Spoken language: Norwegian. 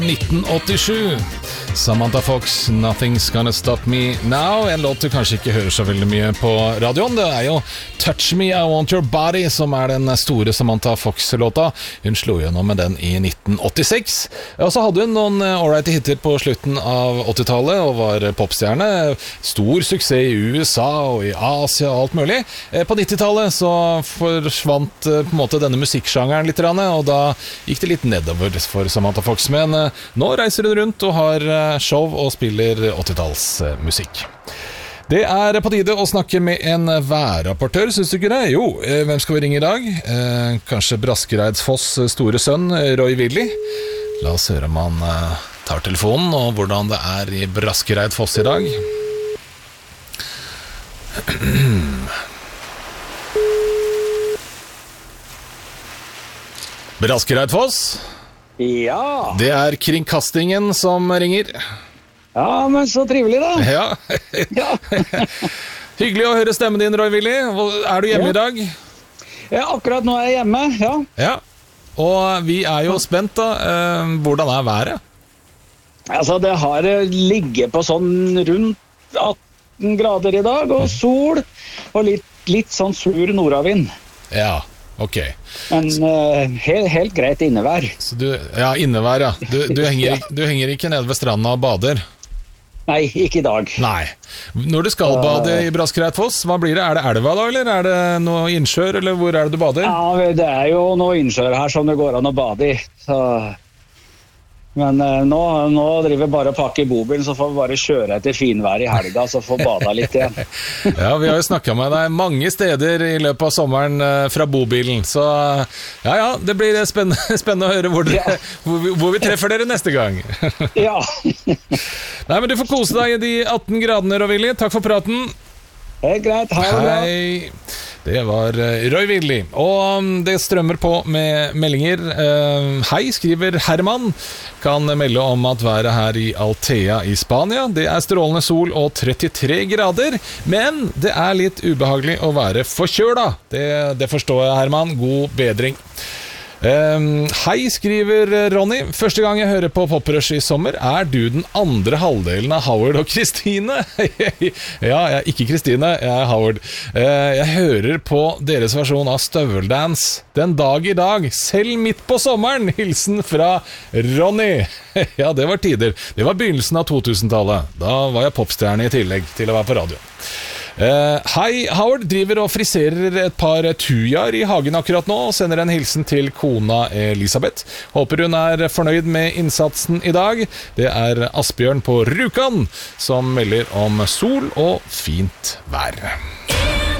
1987. Samantha Fox, Nothing's Gonna Stop Me Now. En låt du kanskje ikke hører så veldig mye på radioen. Det er jo Touch Me, I Want Your Body som er den store Samantha Fox-låta. Hun slo gjennom med den i 1986. Og så hadde hun noen alright hitter på slutten av 80-tallet og var popstjerne. Stor suksess i USA og i Asia og alt mulig. På 90-tallet så forsvant på en måte denne musikksjangeren litt, og da gikk det litt nedover for Samantha Fox. Men nå reiser hun rundt og har show og spiller 80-tallsmusikk. Det er på tide å snakke med en værrapportør, synes du ikke det? Jo, hvem skal vi ringe i dag? Kanskje Braskereid Foss store sønn, Roy Willy? La oss høre om han tar telefonen, og hvordan det er i Braskereid Foss i dag. Braskereid Foss? Ja. Det er kringkastingen som ringer. Ja, men så trivelig da. Ja. Ja. Hyggelig å høre stemmen din, Roy Willy. Er du hjemme i dag? Ja, akkurat nå er jeg hjemme, ja. Ja, og vi er jo spent da. Hvordan er været? Altså, det har ligget på sånn rundt 18 grader i dag, og sol, og litt sånn sur nordavind. Ja, ok. Men helt greit innevær. Så ja, innevær, ja. Du henger ikke nede ved stranda og bader? Nei, ikke i dag. Nei. Når du skal bade i Braskereid Foss, hva blir det? Er det elva da, eller er det noe innsjør, eller hvor er det du bader? Ja, det er jo noe innsjør her som det går an å bade i, så... Men nå driver jeg bare å pakke i bobilen, så får vi bare kjøre etter finvær i helga, så får bada litt igjen. Ja, vi har jo snakket med deg mange steder i løpet av sommeren fra bobilen, så ja, det blir spennende å høre hvor vi treffer dere neste gang. Ja. Nei, men du får kose deg i de 18 gradene, Roy Willy. Takk for praten. Helt greit, ha det bra. Hei. Det var Roy Willy. Og det strømmer på med meldinger. Hei, skriver Herman. Kan melde om at været her i Altea i Spania, det er strålende sol og 33 grader, men det er litt ubehagelig å være forkjøla. Det forstår jeg, Herman. God bedring. Hei, skriver Ronny. Første gang jeg hører på Poprush i sommer. Er du den andre halvdelen av Howard og Kristine? Ja, jeg er ikke Kristine, jeg er Howard. Jeg hører på deres versjon av Støveldance den dag i dag, selv midt på sommeren. Hilsen fra Ronny. Ja, det var tider. Det var begynnelsen av 2000-tallet. Da var jeg popstjerne i tillegg til å være på radio. Hei, Howard driver og friserer et par tujaer i hagen akkurat nå og sender en hilsen til kona Elisabeth. Håper hun er fornøyd med innsatsen i dag. Det er Asbjørn på Rjukan som melder om sol og fint vær.